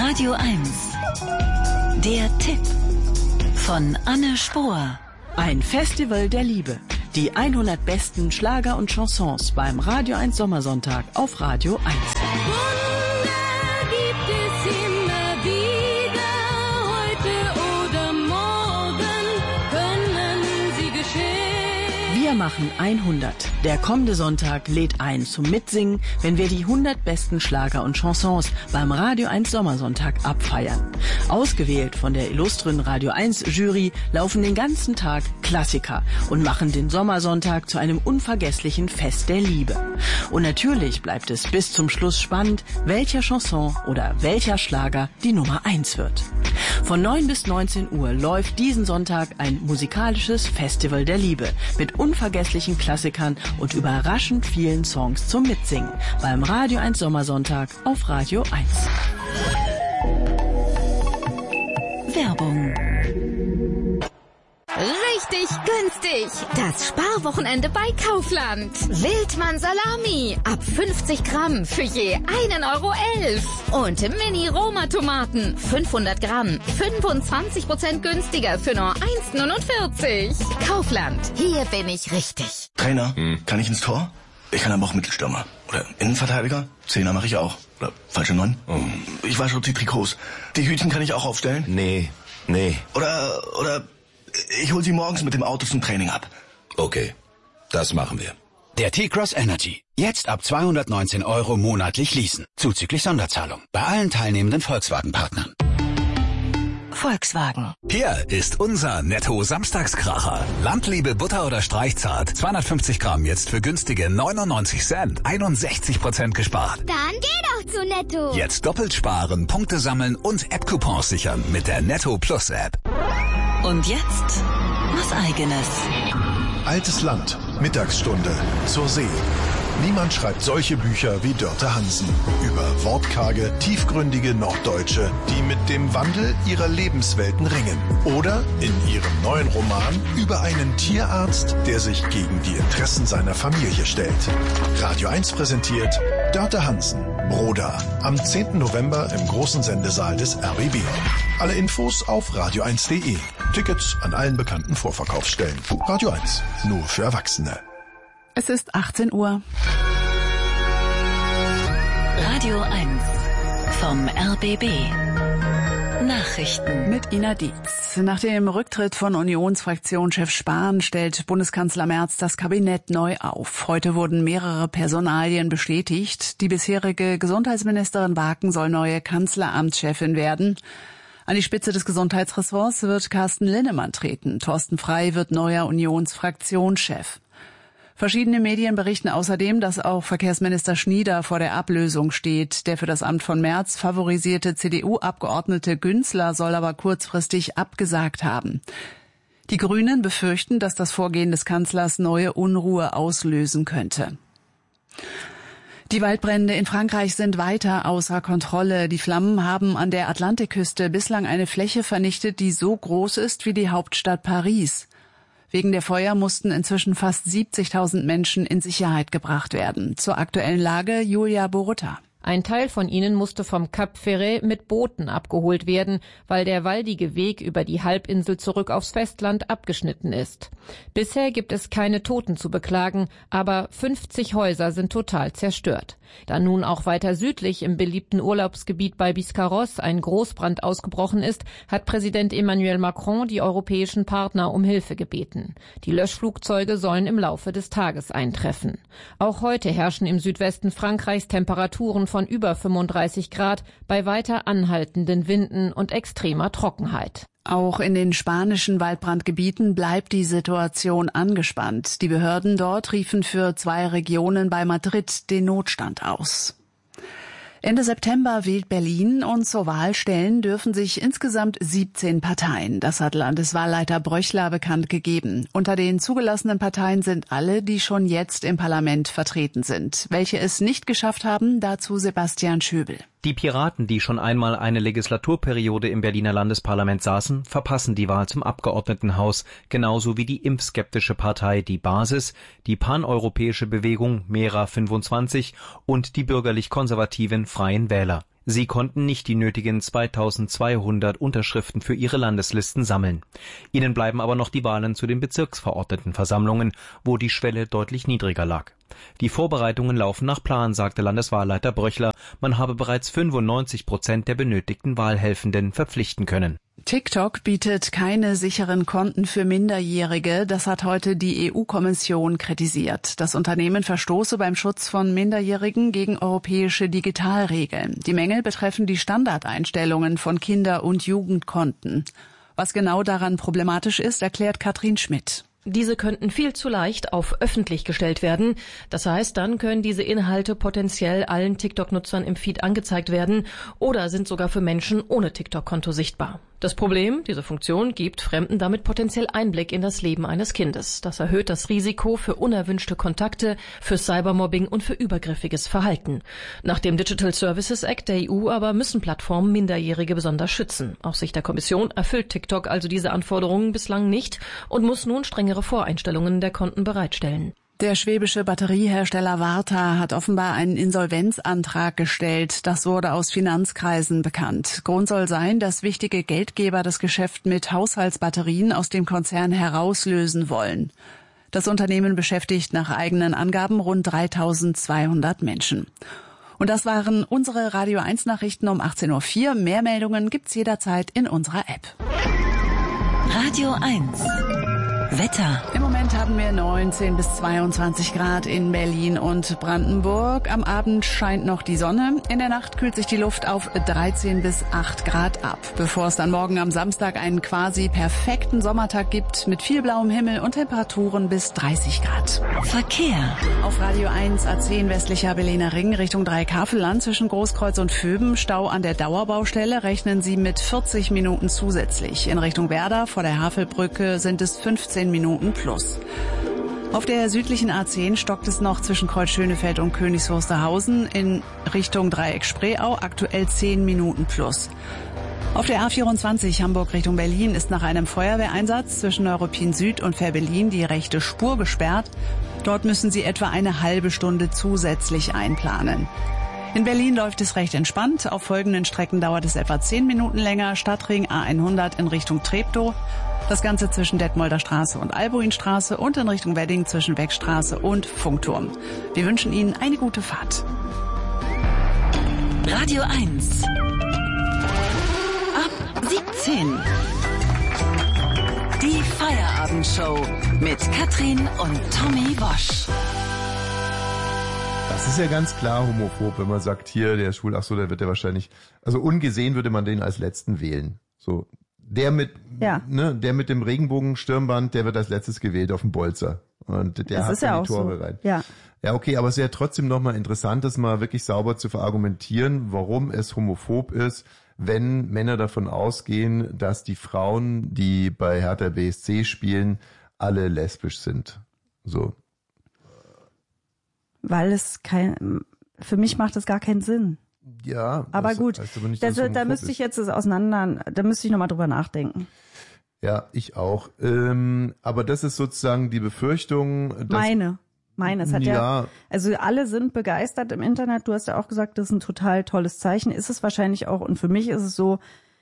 Radio 1. Der Tipp von Anne Spohr. Ein Festival der Liebe. Die 100 besten Schlager und Chansons beim Radio 1 Sommersonntag auf Radio 1. Wunder gibt es immer wieder, heute oder morgen können sie geschehen. Wir machen 100. Der kommende Sonntag lädt ein zum Mitsingen, wenn wir die 100 besten Schlager und Chansons beim Radio 1 Sommersonntag abfeiern. Ausgewählt von der illustren Radio 1 Jury laufen den ganzen Tag Klassiker und machen den Sommersonntag zu einem unvergesslichen Fest der Liebe. Und natürlich bleibt es bis zum Schluss spannend, welcher Chanson oder welcher Schlager die Nummer 1 wird. Von 9 bis 19 Uhr läuft diesen Sonntag ein musikalisches Festival der Liebe mit unvergesslichen Klassikern und überraschend vielen Songs zum Mitsingen beim Radio 1 Sommersonntag auf Radio 1. Werbung. Richtig günstig. Das Sparwochenende bei Kaufland. Wildmann Salami. Ab 50 Gramm für je 1,11 €. Und Mini-Roma-Tomaten. 500 Gramm. 25% günstiger für nur 1,49 €. Kaufland. Hier bin ich richtig. Trainer, kann ich ins Tor? Ich kann aber auch Mittelstürmer. Oder Innenverteidiger? Zehner mache ich auch. Oder falsche 9? Ich wasche die Trikots. Die Hütchen kann ich auch aufstellen? Nee. Oder ich hol sie morgens mit dem Auto zum Training ab. Okay, das machen wir. Der T-Cross Energy. Jetzt ab 219 € monatlich leasen. Zuzüglich Sonderzahlung. Bei allen teilnehmenden Volkswagen-Partnern. Volkswagen. Hier ist unser Netto-Samstagskracher. Landliebe Butter oder Streichzart. 250 Gramm jetzt für günstige 99 Cent. 61% gespart. Dann geh doch zu Netto. Jetzt doppelt sparen, Punkte sammeln und App-Coupons sichern mit der Netto Plus App. Und jetzt was Eigenes. Altes Land. Mittagsstunde. Zur See. Niemand schreibt solche Bücher wie Dörte Hansen. Über wortkarge, tiefgründige Norddeutsche, die mit dem Wandel ihrer Lebenswelten ringen. Oder in ihrem neuen Roman über einen Tierarzt, der sich gegen die Interessen seiner Familie stellt. Radio 1 präsentiert Dörte Hansen, Broda. Am 10. November im großen Sendesaal des RBB. Alle Infos auf radio1.de. Tickets an allen bekannten Vorverkaufsstellen. Radio 1. Nur für Erwachsene. Es ist 18 Uhr. Radio 1 vom RBB. Nachrichten mit Ina Dietz. Nach dem Rücktritt von Unionsfraktionschef Spahn stellt Bundeskanzler Merz das Kabinett neu auf. Heute wurden mehrere Personalien bestätigt. Die bisherige Gesundheitsministerin Barken soll neue Kanzleramtschefin werden. An die Spitze des Gesundheitsressorts wird Carsten Linnemann treten. Thorsten Frey wird neuer Unionsfraktionschef. Verschiedene Medien berichten außerdem, dass auch Verkehrsminister Schnieder vor der Ablösung steht. Der für das Amt von Merz favorisierte CDU-Abgeordnete Günzler soll aber kurzfristig abgesagt haben. Die Grünen befürchten, dass das Vorgehen des Kanzlers neue Unruhe auslösen könnte. Die Waldbrände in Frankreich sind weiter außer Kontrolle. Die Flammen haben an der Atlantikküste bislang eine Fläche vernichtet, die so groß ist wie die Hauptstadt Paris. Wegen der Feuer mussten inzwischen fast 70.000 Menschen in Sicherheit gebracht werden. Zur aktuellen Lage Julia Borutta. Ein Teil von ihnen musste vom Cap Ferret mit Booten abgeholt werden, weil der waldige Weg über die Halbinsel zurück aufs Festland abgeschnitten ist. Bisher gibt es keine Toten zu beklagen, aber 50 Häuser sind total zerstört. Da nun auch weiter südlich im beliebten Urlaubsgebiet bei Biscarrosse ein Großbrand ausgebrochen ist, hat Präsident Emmanuel Macron die europäischen Partner um Hilfe gebeten. Die Löschflugzeuge sollen im Laufe des Tages eintreffen. Auch heute herrschen im Südwesten Frankreichs Temperaturen von über 35 Grad bei weiter anhaltenden Winden und extremer Trockenheit. Auch in den spanischen Waldbrandgebieten bleibt die Situation angespannt. Die Behörden dort riefen für 2 Regionen bei Madrid den Notstand aus. Ende September wählt Berlin und zur Wahl stellen dürfen sich insgesamt 17 Parteien. Das hat Landeswahlleiter Bröchler bekannt gegeben. Unter den zugelassenen Parteien sind alle, die schon jetzt im Parlament vertreten sind. Welche es nicht geschafft haben, dazu Sebastian Schöbel. Die Piraten, die schon einmal eine Legislaturperiode im Berliner Landesparlament saßen, verpassen die Wahl zum Abgeordnetenhaus, genauso wie die impfskeptische Partei Die Basis, die paneuropäische Bewegung Mera 25 und die bürgerlich-konservativen Freien Wähler. Sie konnten nicht die nötigen 2200 Unterschriften für ihre Landeslisten sammeln. Ihnen bleiben aber noch die Wahlen zu den Bezirksverordnetenversammlungen, wo die Schwelle deutlich niedriger lag. Die Vorbereitungen laufen nach Plan, sagte Landeswahlleiter Bröchler. Man habe bereits 95% der benötigten Wahlhelfenden verpflichten können. TikTok bietet keine sicheren Konten für Minderjährige. Das hat heute die EU-Kommission kritisiert. Das Unternehmen verstoße beim Schutz von Minderjährigen gegen europäische Digitalregeln. Die Mängel betreffen die Standardeinstellungen von Kinder- und Jugendkonten. Was genau daran problematisch ist, erklärt Katrin Schmidt. Diese könnten viel zu leicht auf öffentlich gestellt werden. Das heißt, dann können diese Inhalte potenziell allen TikTok-Nutzern im Feed angezeigt werden oder sind sogar für Menschen ohne TikTok-Konto sichtbar. Das Problem, diese Funktion gibt Fremden damit potenziell Einblick in das Leben eines Kindes. Das erhöht das Risiko für unerwünschte Kontakte, für Cybermobbing und für übergriffiges Verhalten. Nach dem Digital Services Act der EU aber müssen Plattformen Minderjährige besonders schützen. Aus Sicht der Kommission erfüllt TikTok also diese Anforderungen bislang nicht und muss nun strengere Voreinstellungen der Konten bereitstellen. Der schwäbische Batteriehersteller Varta hat offenbar einen Insolvenzantrag gestellt. Das wurde aus Finanzkreisen bekannt. Grund soll sein, dass wichtige Geldgeber das Geschäft mit Haushaltsbatterien aus dem Konzern herauslösen wollen. Das Unternehmen beschäftigt nach eigenen Angaben rund 3200 Menschen. Und das waren unsere Radio 1 Nachrichten um 18.04 Uhr. Mehr Meldungen gibt's jederzeit in unserer App. Radio 1 Wetter. Im Moment haben wir 19 bis 22 Grad in Berlin und Brandenburg. Am Abend scheint noch die Sonne. In der Nacht kühlt sich die Luft auf 13 bis 8 Grad ab. Bevor es dann morgen am Samstag einen quasi perfekten Sommertag gibt mit viel blauem Himmel und Temperaturen bis 30 Grad. Verkehr. Auf Radio 1 A10 westlicher Berliner Ring Richtung Dreieckhavelland zwischen Großkreuz und Vöben. Stau an der Dauerbaustelle, rechnen Sie mit 40 Minuten zusätzlich. In Richtung Werder vor der Havelbrücke sind es 15 Minuten plus. Auf der südlichen A10 stockt es noch zwischen Kreuz Schönefeld und Königs Wusterhausen in Richtung Dreieck Spreeau, aktuell 10 Minuten plus. Auf der A24 Hamburg Richtung Berlin ist nach einem Feuerwehreinsatz zwischen Neuruppin Süd und Fährberlin die rechte Spur gesperrt. Dort müssen Sie etwa eine halbe Stunde zusätzlich einplanen. In Berlin läuft es recht entspannt. Auf folgenden Strecken dauert es etwa 10 Minuten länger. Stadtring A100 in Richtung Treptow. Das Ganze zwischen Detmolder Straße und Albuinstraße und in Richtung Wedding zwischen Beckstraße und Funkturm. Wir wünschen Ihnen eine gute Fahrt. Radio 1 ab 17. Die Feierabendshow mit Katrin und Tommy Wosch. Das ist ja ganz klar homophob, wenn man sagt, hier, der ist schwul, ach so, der wird ja wahrscheinlich, also ungesehen würde man den als letzten wählen. So, der mit dem Regenbogenstirnband, der wird als letztes gewählt auf dem Bolzer. Und der hat ja die Tore rein. Ja. Ja, okay, aber es ist ja trotzdem nochmal interessant, das mal wirklich sauber zu verargumentieren, warum es homophob ist, wenn Männer davon ausgehen, dass die Frauen, die bei Hertha BSC spielen, alle lesbisch sind. So. Weil es für mich macht das gar keinen Sinn. Ja. Aber gut, heißt aber nicht, da müsste ich jetzt da müsste ich nochmal drüber nachdenken. Ja, ich auch. Aber das ist sozusagen die Befürchtung. Meine. Es hat also alle sind begeistert im Internet. Du hast ja auch gesagt, das ist ein total tolles Zeichen. Ist es wahrscheinlich auch. Und für mich ist es so,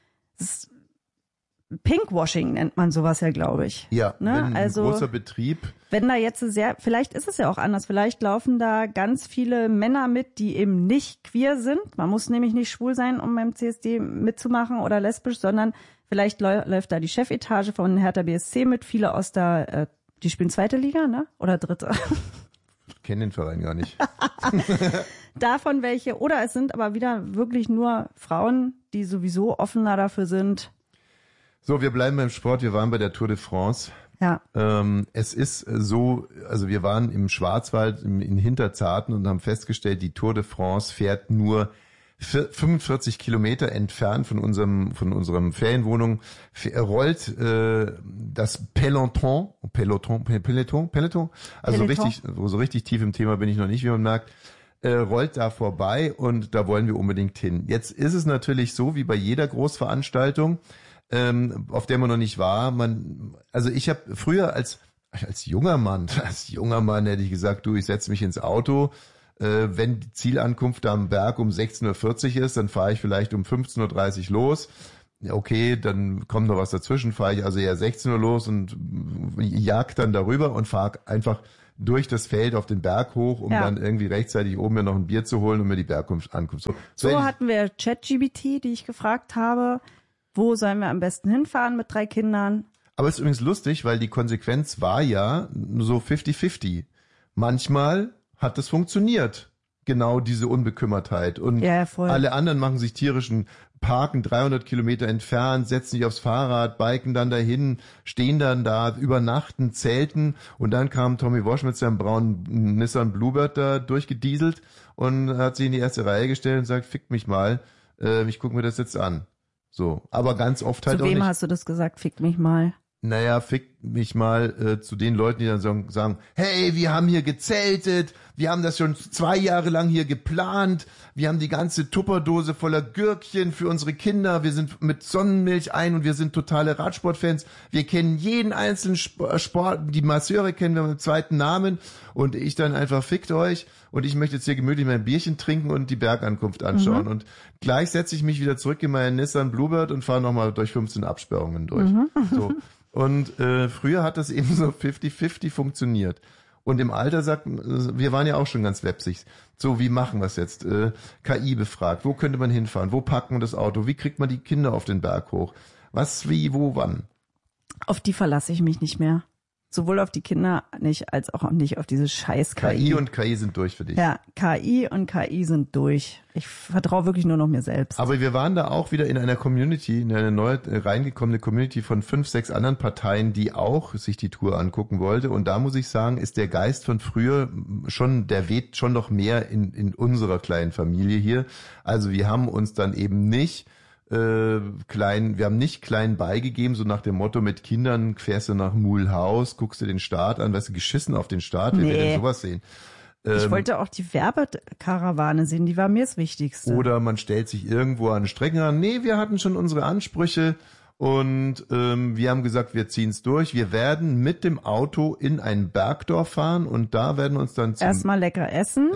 Pinkwashing nennt man sowas ja, glaube ich. Ja, wenn ein großer Betrieb. Wenn da jetzt vielleicht ist es ja auch anders. Vielleicht laufen da ganz viele Männer mit, die eben nicht queer sind. Man muss nämlich nicht schwul sein, um beim CSD mitzumachen oder lesbisch, sondern vielleicht läuft da die Chefetage von Hertha BSC mit. Viele aus die spielen zweite Liga, ne? Oder dritte. Ich kenne den Verein gar nicht. Davon welche. Oder es sind aber wieder wirklich nur Frauen, die sowieso offener dafür sind. So, wir bleiben beim Sport. Wir waren bei der Tour de France. Ja. Es ist so, also wir waren im Schwarzwald in Hinterzarten und haben festgestellt, die Tour de France fährt nur 45 Kilometer entfernt von unserem Ferienwohnung, rollt das Peloton, also so richtig tief im Thema bin ich noch nicht, wie man merkt, rollt da vorbei und da wollen wir unbedingt hin. Jetzt ist es natürlich so, wie bei jeder Großveranstaltung, auf der man noch nicht war. Also ich habe früher als junger Mann hätte ich gesagt, du, ich setze mich ins Auto, Wenn die Zielankunft am Berg um 16.40 Uhr ist, dann fahre ich vielleicht um 15.30 Uhr los. Okay, dann kommt noch was dazwischen, fahre ich also eher 16 Uhr los und jag dann darüber und fahre einfach durch das Feld auf den Berg hoch, um dann irgendwie rechtzeitig oben mir noch ein Bier zu holen und mir die Bergankunft. So hatten wir ChatGPT, die ich gefragt habe, wo sollen wir am besten hinfahren mit 3 Kindern? Aber es ist übrigens lustig, weil die Konsequenz war ja so 50-50. Manchmal hat das funktioniert, genau diese Unbekümmertheit. Und alle anderen machen sich tierischen Parken 300 Kilometer entfernt, setzen sich aufs Fahrrad, biken dann dahin, stehen dann da, übernachten, zelten und dann kam Tommy Walsh mit seinem braunen Nissan Bluebird da durchgedieselt und hat sich in die erste Reihe gestellt und sagt, fickt mich mal, ich gucke mir das jetzt an. So, aber ganz oft halt auch nicht. Zu wem hast du das gesagt, fickt mich mal? Naja, fick mich mal zu den Leuten, die dann sagen, hey, wir haben hier gezeltet, wir haben das schon 2 Jahre lang hier geplant, wir haben die ganze Tupperdose voller Gürkchen für unsere Kinder, wir sind mit Sonnenmilch ein und wir sind totale Radsportfans, wir kennen jeden einzelnen Sport, die Masseure kennen wir mit dem zweiten Namen und ich dann einfach fickt euch und ich möchte jetzt hier gemütlich mein Bierchen trinken und die Bergankunft anschauen und gleich setze ich mich wieder zurück in meinen Nissan Bluebird und fahre nochmal durch 15 Absperrungen durch. So. Und früher hat das eben so 50-50 funktioniert. Und im Alter wir waren ja auch schon ganz websig. So, wie machen wir es jetzt? KI befragt, wo könnte man hinfahren? Wo parken wir das Auto? Wie kriegt man die Kinder auf den Berg hoch? Was, wie, wo, wann? Auf die verlasse ich mich nicht mehr. Sowohl auf die Kinder nicht, als auch nicht auf diese scheiß KI. KI und KI sind durch für dich. Ja, KI und KI sind durch. Ich vertraue wirklich nur noch mir selbst. Aber wir waren da auch wieder in einer Community, in eine neue reingekommene Community von 5, 6 anderen Parteien, die auch sich die Tour angucken wollte. Und da muss ich sagen, ist der Geist von früher der weht schon noch mehr in unserer kleinen Familie hier. Also wir haben uns dann eben nicht wir haben nicht klein beigegeben, so nach dem Motto, mit Kindern fährst du nach Mulhouse, guckst du den Start an, weißt du, geschissen auf den Start, wer will denn sowas sehen? Ich wollte auch die Werbekarawane sehen, die war mir das Wichtigste. Oder man stellt sich irgendwo an Strecken an, nee, wir hatten schon unsere Ansprüche und wir haben gesagt, wir ziehen's durch, wir werden mit dem Auto in ein Bergdorf fahren und da werden wir uns dann erstmal lecker essen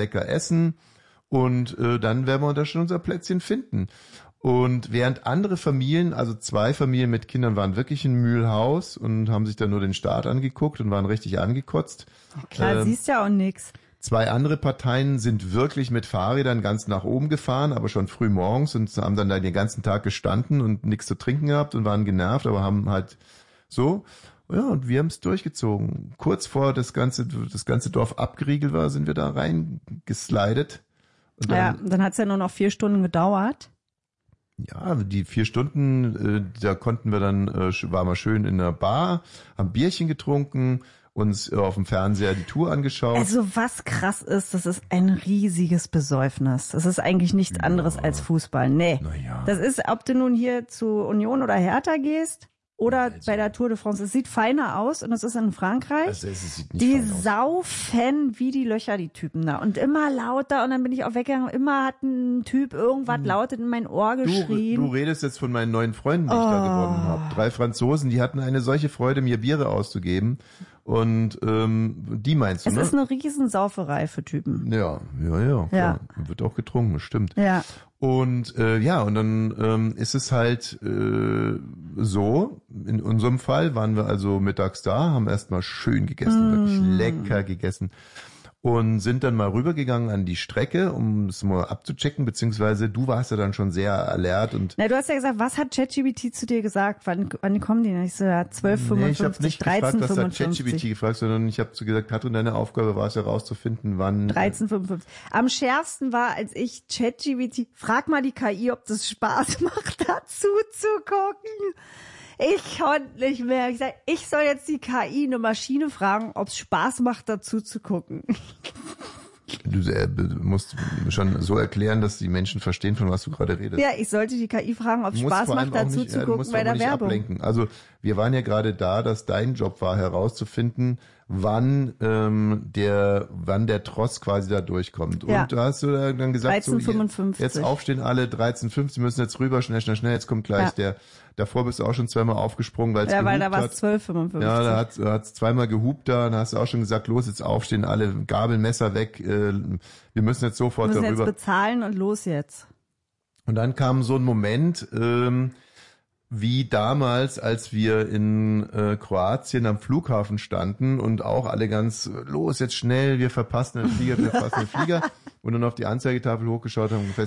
und dann werden wir da schon unser Plätzchen finden. Und während andere Familien, also 2 Familien mit Kindern, waren wirklich in Mulhouse und haben sich dann nur den Start angeguckt und waren richtig angekotzt. Klar, siehst ja auch nix. 2 andere Parteien sind wirklich mit Fahrrädern ganz nach oben gefahren, aber schon früh morgens und haben dann da den ganzen Tag gestanden und nichts zu trinken gehabt und waren genervt, aber haben halt so. Ja, und wir haben es durchgezogen. Kurz vor das ganze Dorf abgeriegelt war, sind wir da reingeslidet. Und dann hat's ja nur noch 4 Stunden gedauert. Ja, die 4 Stunden, da konnten wir dann, waren wir schön in der Bar, haben Bierchen getrunken, uns auf dem Fernseher die Tour angeschaut. Also was krass ist, das ist ein riesiges Besäufnis. Das ist eigentlich nichts anderes als Fußball. Nee. Das ist, ob du nun hier zu Union oder Hertha gehst oder bei der Tour de France. Es sieht feiner aus und es ist in Frankreich. Also es sieht nicht die fein aus. Saufen wie die Löcher, die Typen da. Und immer lauter und dann bin ich auch weggegangen. Immer hat ein Typ irgendwas lautet in mein Ohr geschrien. Du redest jetzt von meinen neuen Freunden, die ich da gewonnen habe. 3 Franzosen, die hatten eine solche Freude, mir Biere auszugeben. Und die meinst du, ne? Es ist eine Riesensauferei für Typen. Ja. Wird auch getrunken, stimmt. Ja. Und und dann ist es halt so, in unserem Fall waren wir also mittags da, haben erstmal schön gegessen, wirklich lecker gegessen und sind dann mal rübergegangen an die Strecke, um es mal abzuchecken, beziehungsweise du warst ja dann schon sehr alert und... Na, du hast ja gesagt, was hat ChatGPT zu dir gesagt? Wann kommen die? Ich so, ja, 12:55, nee, ich habe nicht 13:55. gefragt, was hat ChatGPT gefragt, sondern ich habe gesagt, Katrin, deine Aufgabe war es herauszufinden, wann... 13:55. Am schärfsten war, als ich ChatGPT, frag mal die KI, ob das Spaß macht, dazu zu gucken. Ich konnte nicht mehr. Ich sag, ich soll jetzt die KI, eine Maschine, fragen, ob es Spaß macht, dazu zu gucken. Du musst schon so erklären, dass die Menschen verstehen, von was du gerade redest. Ja, ich sollte die KI fragen, ob es Spaß macht, dazu zu gucken bei der Werbung. Ablenken. Also wir waren ja gerade da, dass dein Job war, herauszufinden, wann der Tross quasi da durchkommt. Ja. Und da hast du dann gesagt, 13:55. So, jetzt aufstehen alle, 13:50, müssen jetzt rüber, schnell, jetzt kommt gleich davor bist du auch schon zweimal aufgesprungen, weil es gehupt hat. Ja, weil da war es 12:55. Ja, da hat's zweimal gehupt da, und da hast du auch schon gesagt, los, jetzt aufstehen, alle Gabel, Messer weg, wir müssen jetzt sofort darüber. Wir müssen jetzt bezahlen und los jetzt. Und dann kam so ein Moment, wie damals, als wir in Kroatien am Flughafen standen und auch alle ganz, los, jetzt schnell, wir verpassen den Flieger. Und dann auf die Anzeigetafel hochgeschaut haben und